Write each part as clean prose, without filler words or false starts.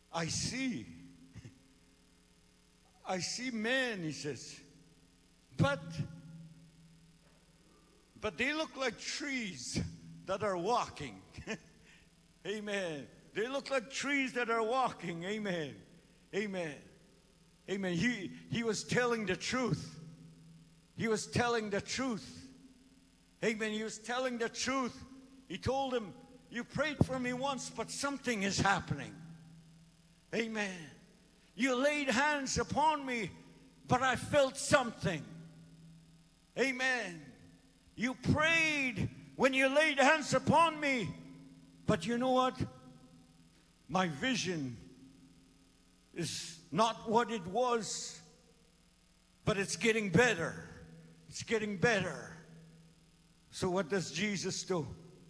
I see. I see men, he says. But they look like trees that are walking. Amen. They look like trees that are walking. Amen. Amen. Amen. He was telling the truth. He was telling the truth. Amen. He was telling the truth. He told him, you prayed for me once, but something is happening. Amen. You laid hands upon me, but I felt something. Amen. You prayed when you laid hands upon me, but you know what? My vision is not what it was, but it's getting better. It's getting better. So what does Jesus do?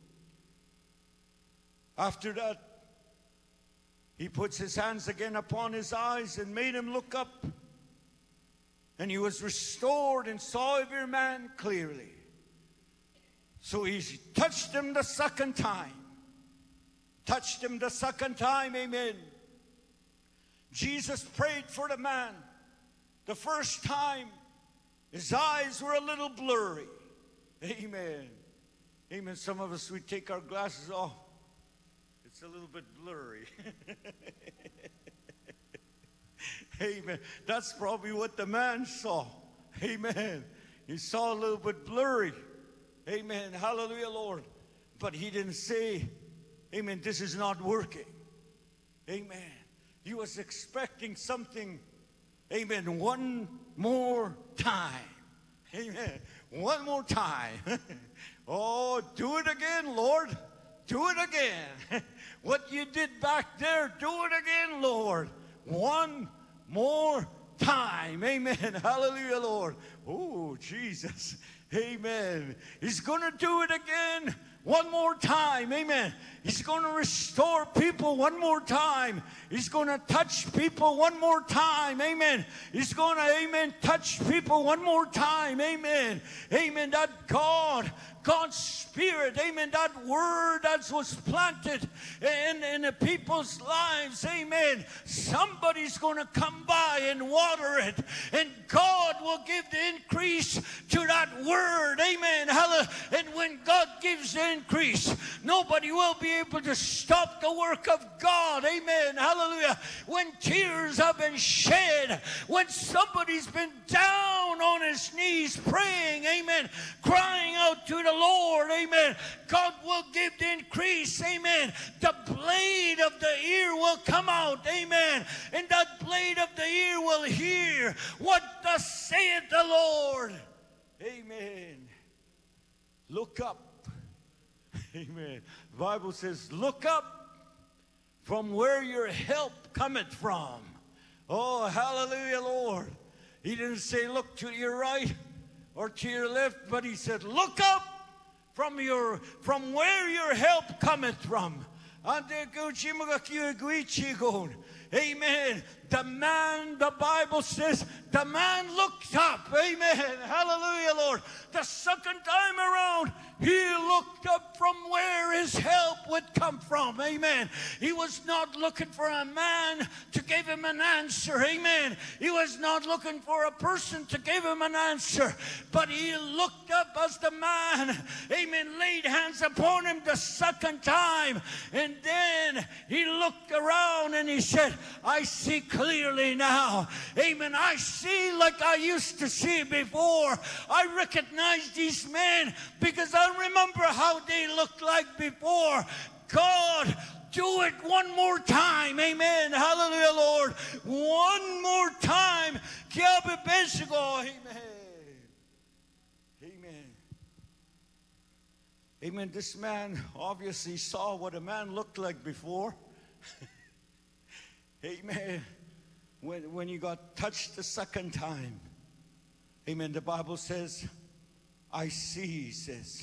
After that, he puts his hands again upon his eyes and made him look up. And he was restored and saw every man clearly. So he touched him the second time. Touched him the second time, amen. Jesus prayed for the man. The first time, his eyes were a little blurry. Amen. Amen. Some of us, we take our glasses off. It's a little bit blurry. Amen. That's probably what the man saw. Amen. He saw a little bit blurry. Amen. Hallelujah, Lord. But he didn't say, amen, this is not working. Amen. He was expecting something, amen, one more time. Amen. One more time. Oh, do it again, Lord. Do it again. What you did back there, do it again, Lord. One more time. Amen. Hallelujah, Lord. Oh, Jesus. Amen. He's going to do it again one more time. Amen. He's going to restore people one more time. He's going to touch people one more time. Amen. He's going to, amen, touch people one more time. Amen. Amen. That God's Spirit, amen, that word that was planted in the people's lives, amen. Somebody's going to come by and water it, and God will give the increase to that word, amen. And when God gives the increase, nobody will be able to stop the work of God, amen. Hallelujah. When tears have been shed, when somebody's been down on his knees praying, amen, crying out to the Lord, amen, God will give the increase, amen. The blade of the ear will come out, amen, and that blade of the ear will hear what thus saith the Lord. Amen. Look up. Amen. The Bible says, look up from where your help cometh from. Oh, hallelujah, Lord. He didn't say look to your right or to your left, but he said, look up from where your help cometh from. Amen. The man, the Bible says, the man looked up. Amen. Hallelujah, Lord. The second time around, he looked up from where his help would come from. Amen. He was not looking for a man to give him an answer. Amen. He was not looking for a person to give him an answer. But he looked up as the man, amen, laid hands upon him the second time. And then he looked around and he said, I see clearly now. Amen. I see like I used to see before. I recognize these men because I remember how they looked like before. God, do it one more time. Amen. Hallelujah, Lord. One more time. Amen. Amen. Amen. This man obviously saw what a man looked like before. Amen. When he got touched the second time. Amen. The Bible says, I see, he says.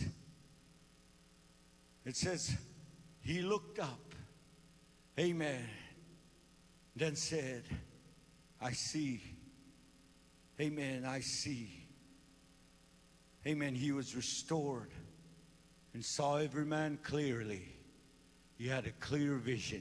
It says, he looked up. Amen. Then said, I see. Amen. I see. Amen. He was restored and saw every man clearly. He had a clear vision.